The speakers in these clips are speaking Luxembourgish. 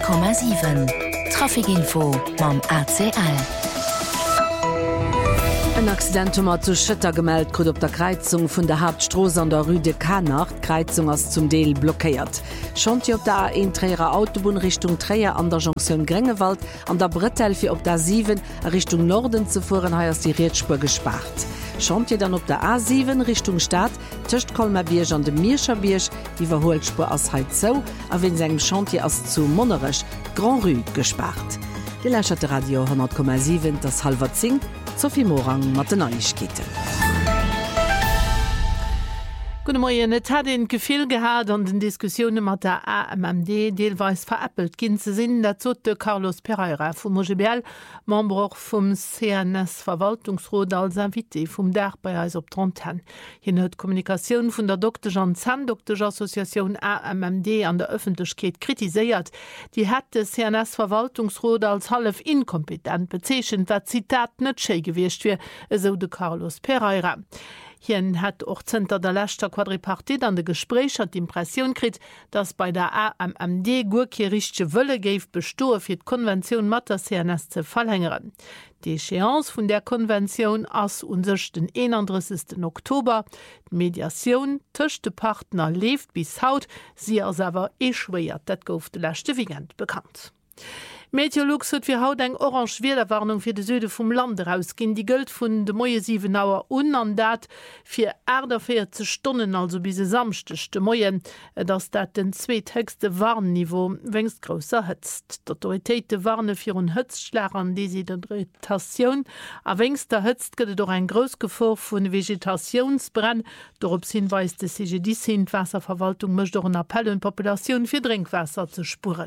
100,7 Trafikinfo mam ACL. Ein Accident zu Schëtter gemeldt krut op der Kreizung vun der Hauptstrasse an der Rue de Canard. Kreizung ass zum Deel blockéiert. Chantier op der A1 Autobahn Richtung Träier an der Jonction Grengewald an der Brettelfir op der 7 Richtung Norden zu fuhren heiers die Rätspur gespart. Chantier dann op der A7 Richtung Stadt töcht Kolmerbierg an de Mierscherbierg die Verholspur ass heit zo, a wenn segem Chantier ass zu Monnerech Grand Rue gespart. Die Lächerte Radio 100,7 das halber Zing Sophie Morang mat den Neuigkeiten. Guten Morgen, et hat den Gefühl gehabt an den Diskussionen mit der AMMD deelweis veräppelt ginn ze sinn, dat zot de Carlos Pereira vum Mogebel, Membre vum CNS-Verwaltungsrat als Invité vum Dach bei eis op Tronten. Hien huet Kommunikationun vun der Dr. Jean Zahn, Dr. Assoziation AMMD an der Öffentlichkeit kritiséiert. Die hat de CNS-Verwaltungsrat als half inkompetent bezeechchen, wat Zitat net schei gewircht wie, eso de Carlos Pereira. Hien hat auch Zter der Lächter Quadripartit an de Gespräch hat d'Impression krit, dass bei der AMMD gurkirrichsche Wëlle geif bestoe fir d'Konvention mat der CNS ze verlängeren. Die Échéance vun der Konvention ass unserch den 31. Oktober. Mediation töchte Partner lebt bis haut, sie as awer eschwiert, dat gouf de lächte Wigent bekannt. Meteorolog huet fir haut eng orange Wederwarnung fir de Süde vum Land rausginn. Die gëlt vun de moie 7 Auer an dat fir 40 Stunden also bis se samstechte Moien, dats dat den zweethegste Warnniveau wéngst grosser hëtzt. D'Autoritéite warne fir un Hëtzschläger Desiderationun, a wéngster hëtzt gëtt doch en Grosgefor vun Vegetationsbrenn, dorop hinweis de CGD Wasserverwaltung mëcht doch een Appell un Populationun fir Drinkwasser ze spuren.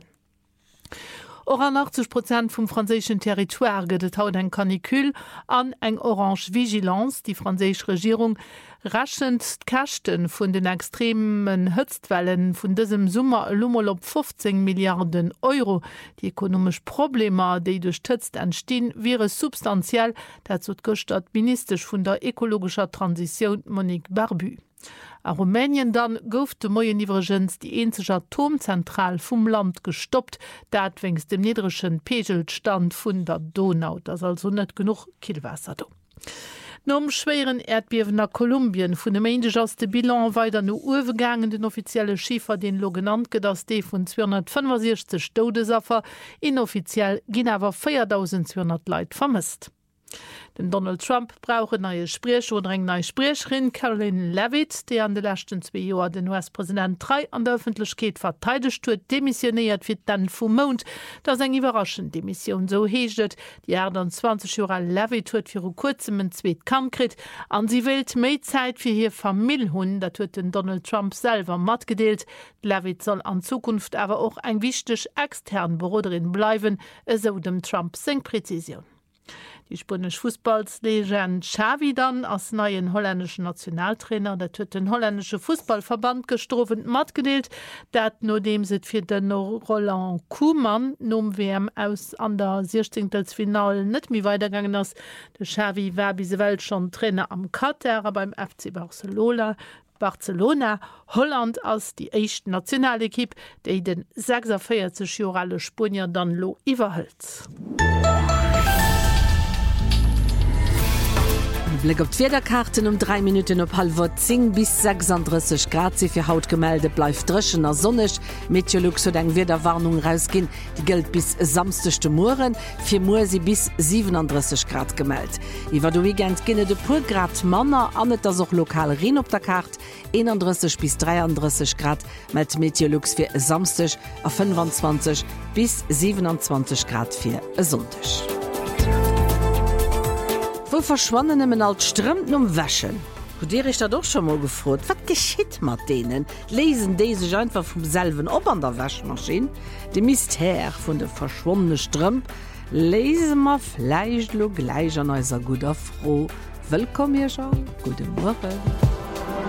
Or an 80% vum franzéschen Territoire gëtt haut eng Kanikül an eng Orange Vigilance. Die franzésche Regierung raschend d'Kächten vun den extremen Hëtztwellen vun dësem Summer lummel op 15 Milliarden Euro. Die ekonomisch Probleme, déi durch Tëtzt entstehen, wäre substanziell, dat zot gostat ministerisch vun der ekologischer Transition Monique Barbu. A Rumänien dann gouf de moie Nivergenz die enzeg Atomzentral vum Land gestoppt, dat wéngst dem niedrigschen Pegelstand vun der Donau, das also net genug Kielwasser do. Nom schweren Erdbeben nach Kolumbien vun dem Mäindeg ass de Bilan weiter no uwegangen den offizielle Schiefer den lo genannt get ass dee vun 265 Todesaffer, inoffiziell ginn awer 4.200 Leiit vermisst. Den Donald Trump brauche neue Sprech oder eng neue Sprecherin Caroline Leavitt, die an de letzten 2 Jahren den US-Präsident 3 an der Öffentlichkeit verteidigt huet, demissioniert fir dann vum Mond, dats eng iwraschend Demission so heeget. Die 20 Jahre Leavitt huet fir kurzem en zweet Kamm krit, an sie wählt méi Zeit fir hier Familie hunn, dat huet den Donald Trump selber mat gedeelt. Leavitt soll an Zukunft aber auch eng wichtig extern Büroderin bleiben, eso dem Trump seng Präzision. Die spanisch Fußballslegend Xavi dann als neuen holländischen Nationaltrainer, der huet den holländische Fußballverband gestroffen mat gedeelt, dat no dem se fir den Roland Koeman nom WM aus an der 16. Final net mi weitergegangen ass. De Xavi war bis Welt schon Trainer am Katar beim FC Barcelona, Holland als die echt Nationalekipp, déi den 46 Jahre Spanier dann lo iwwerhëlt. Blick op d'Wederkarten 3 Minuten op 9:10 bis 36 Grad se fir Haut gemelde bleif dreschen a sonnech. Meteorolog so eng Wederwarnung rausgin, die gilt bis samstechte Moren, fir Mosi bis 37 Grad gemeldt. Iwer du Weekend ginne de pur Grad Manner anet as och lokal Rhin op der Kart, 31 bis 33 Grad meldt Meteorologs fir samstech a 25 bis 27 Grad fir Sonntag. Wo verschwonnenen alt strömt wäschen? Wo dir ich da doch schon mal gefragt, was geschieht mit denen? Lesen diese einfach vom selben ob an der Waschmaschine? Die Mystère von der verschwonnenen Ström lesen wir vielleicht gleich an unserer guten Frau. Willkommen hier schon. Guten Morgen.